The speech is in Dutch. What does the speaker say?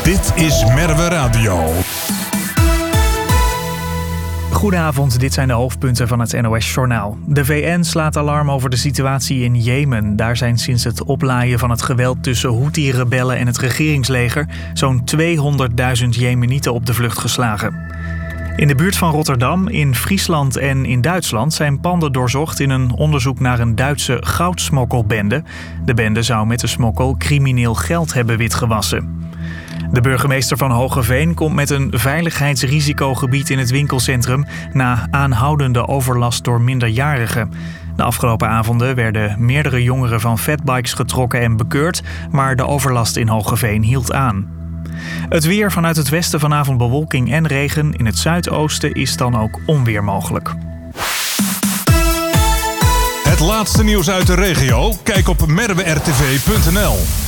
Dit is Merwe Radio. Goedenavond, dit zijn de hoofdpunten van het NOS-journaal. De VN slaat alarm over de situatie in Jemen. Daar zijn sinds het oplaaien van het geweld tussen Houthi-rebellen en het regeringsleger zo'n 200.000 Jemenieten op de vlucht geslagen. In de buurt van Rotterdam, in Friesland en in Duitsland zijn panden doorzocht in een onderzoek naar een Duitse goudsmokkelbende. De bende zou met de smokkel crimineel geld hebben witgewassen. De burgemeester van Hoogeveen komt met een veiligheidsrisicogebied in het winkelcentrum na aanhoudende overlast door minderjarigen. De afgelopen avonden werden meerdere jongeren van fatbikes getrokken en bekeurd, maar de overlast in Hoogeveen hield aan. Het weer: vanuit het westen vanavond bewolking en regen. In het zuidoosten is dan ook onweer mogelijk. Het laatste nieuws uit de regio? Kijk op merwertv.nl.